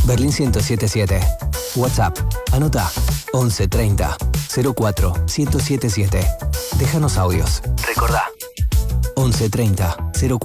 Berlín 1077. WhatsApp. Anota 11 30 04 1077. Déjanos audios. Recordá 11 30 04